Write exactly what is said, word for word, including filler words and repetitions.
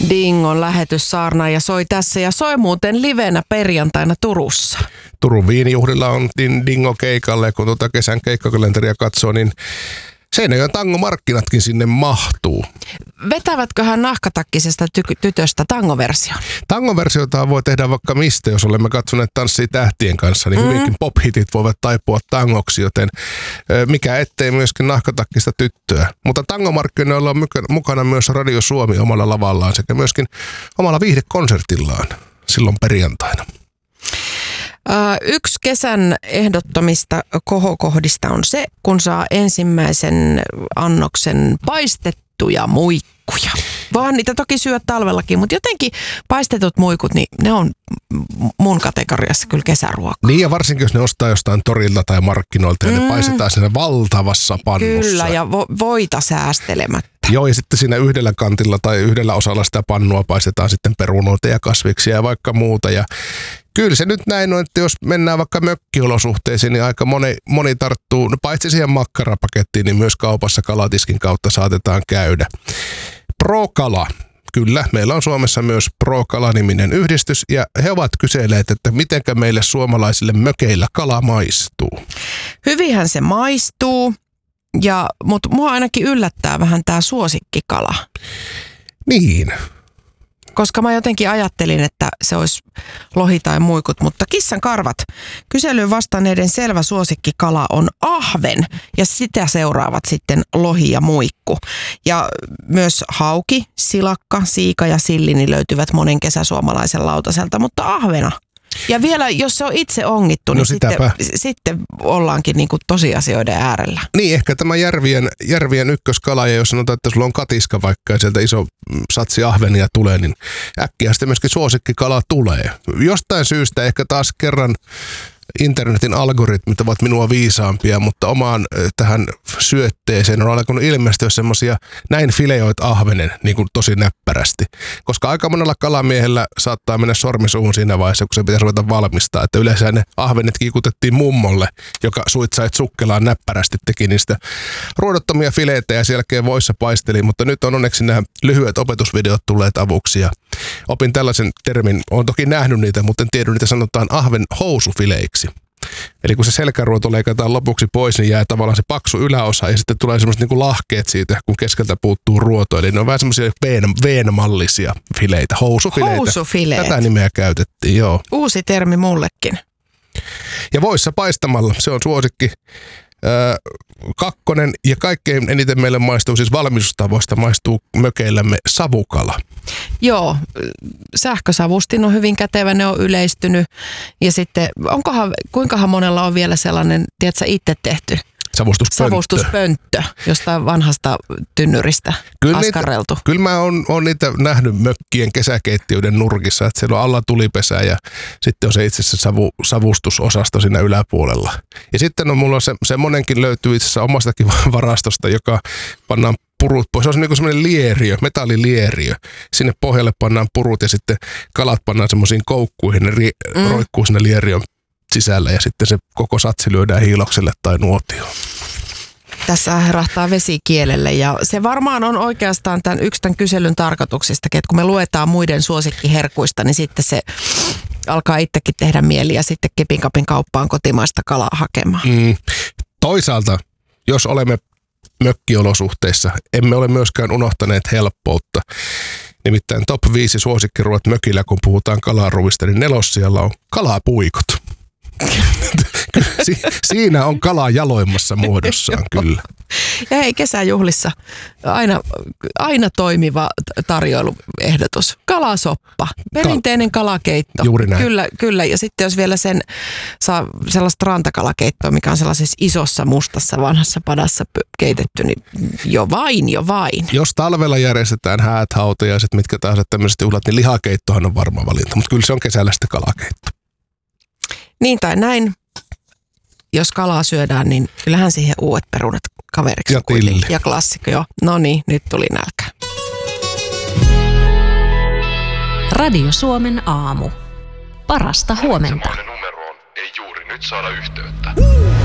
Dingon lähetyssaarna ja soi tässä ja soi muuten livenä perjantaina Turussa. Turun viinijuhlilla on Dingo keikalle ja kun tuota kesän keikkakalenteria katsoo, niin Seinäjoen tangomarkkinatkin sinne mahtuu. Vetävätköhän nahkatakkisesta ty- tytöstä tangoversion? Tangoversiota voi tehdä vaikka mistä, jos olemme katsoneet Tanssii tähtien kanssa, niin mm-hmm. hyvinkin pop-hitit voivat taipua tangoksi, joten mikä ettei myöskin nahkatakkista tyttöä. Mutta tangomarkkinoilla on mukana myös Radio Suomi omalla lavallaan sekä myöskin omalla viihdekonsertillaan silloin perjantaina. Yksi kesän ehdottomista kohokohdista on se, kun saa ensimmäisen annoksen paistettuja muikkuja. Vaan niitä toki syö talvellakin, mutta jotenkin paistetut muikut, niin ne on mun kategoriassa kyllä kesäruokaa. Niin ja varsinkin, jos ne ostaa jostain torilta tai markkinoilta ja mm. ne paistetaan siinä valtavassa pannussa. Kyllä ja vo- voita säästelemättä. Joo, ja sitten siinä yhdellä kantilla tai yhdellä osalla sitä pannua paistetaan sitten perunoita ja kasviksia ja vaikka muuta. Ja kyllä se nyt näin on, että jos mennään vaikka mökkiolosuhteisiin, niin aika moni, moni tarttuu, no paitsi siihen makkarapakettiin, niin myös kaupassa kalatiskin kautta saatetaan käydä. Pro-kala. Kyllä, meillä on Suomessa myös Pro-kala-niminen yhdistys ja he ovat kyselleet, että mitenkä meille suomalaisille mökeillä kala maistuu. Hyvinhän se maistuu, ja, mutta mua ainakin yllättää vähän tämä suosikkikala. Niin. Koska mä jotenkin ajattelin, että se olisi lohi tai muikut, mutta kissan karvat. Kyselyyn vastanneiden selvä suosikkikala on ahven ja sitä seuraavat sitten lohi ja muikku. Ja myös hauki, silakka, siika ja silli niin löytyvät monen kesäsuomalaisen lautaselta, mutta ahvena. Ja vielä, jos se on itse ongittu, niin no sitten, sitten ollaankin niin kuin tosiasioiden äärellä. Niin, ehkä tämä järvien, järvien ykköskala, ja jos sanotaan, että sulla on katiska vaikka ja sieltä iso satsi ahvenia tulee, niin äkkiä sitten myöskin suosikkikala tulee. Jostain syystä ehkä taas kerran internetin algoritmit ovat minua viisaampia, mutta omaan tähän syötteeseen on alkanut ilmestyä semmoisia näin fileoit ahvenen niin kuin tosi näppärästi. Koska aika monella kalamiehellä saattaa mennä sormi suuhun siinä vaiheessa, kun se pitäisi ruveta valmistaa. Että yleensä ne ahvenet kiikutettiin mummolle, joka suitsait sukkelaan näppärästi, teki niistä ruodottomia fileitä ja sen jälkeen voissa paisteli. Mutta nyt on onneksi nämä lyhyet opetusvideot tulleet avuksi ja opin tällaisen termin. Olen toki nähnyt niitä, mutta en tiedä, niitä sanotaan ahven housufileiksi. Eli kun se selkäruoto leikataan lopuksi pois, niin jää tavallaan se paksu yläosa ja sitten tulee semmoiset niinku lahkeet siitä, kun keskeltä puuttuu ruoto. Eli ne on vähän semmoisia veen-mallisia fileitä, housufileitä. Housufileet. Tätä nimeä käytettiin, joo. Uusi termi mullekin. Ja voissa paistamalla, se on suosikki. Öö, kakkonen ja kaikkein eniten meille maistuu, siis valmistustavoista maistuu mökeillämme savukala. Joo, sähkösavustin on hyvin kätevä, ne on yleistynyt. Ja sitten, onkohan, kuinkahan monella on vielä sellainen, tiedätkö, itse tehty savustuspönttö, savustuspönttö jostain vanhasta tynnyristä kyllä askarreltu. Niitä, kyllä mä oon, oon niitä nähnyt mökkien kesäkeittiöiden nurkissa, että siellä on alla tulipesä ja sitten on se itse asiassa savu, savustusosasto siinä yläpuolella. Ja sitten on mulla se, semmonenkin löytyy itse asiassa omastakin varastosta, joka pannaan purut pois. Se on niin semmoinen lieriö, metallilieriö. Sinne pohjalle pannaan purut ja sitten kalat pannaan semmoisiin koukkuihin, ne ri- mm. roikkuu sinne lieriön sisällä ja sitten se koko satsi lyödään hiilokselle tai nuotioon. Tässä herahtaa vesi kielelle ja se varmaan on oikeastaan tämän, yksi tämän kyselyn tarkoituksista, että kun me luetaan muiden suosikkiherkuista, niin sitten se alkaa itsekin tehdä mieli ja sitten kepinkapin kauppaan kotimaista kalaa hakemaan. Mm. Toisaalta, jos olemme mökkiolosuhteissa, emme ole myöskään unohtaneet helppoutta. Nimittäin top viisi suosikkiruot mökillä, kun puhutaan kalaruuista, niin nelossijalla on kalapuikot. Si- siinä on kala jaloimmassa muodossaan, kyllä. Ja hei, kesäjuhlissa aina, aina toimiva tarjoiluehdotus. Kalasoppa, perinteinen kalakeitto. Juuri näin. Kyllä, kyllä. Ja sitten jos vielä sen saa sellaista rantakalakeittoa, mikä on sellaisessa isossa mustassa vanhassa padassa keitetty, niin jo vain, jo vain. Jos talvella järjestetään häät, hautajaiset, mitkä tahansa tämmöiset juhlat, niin lihakeittohan on varma valinta, mutta kyllä se on kesällä sitten kalakeitto. Niin tai näin. Jos kalaa syödään, niin kyllähän siihen uudet perunat kaveriksi. Ja tilli. Ja klassikko, joo. No niin, nyt tuli nälkä. Radio Suomen aamu. Parasta huomenta. Numeroon ei juuri nyt saada yhteyttä.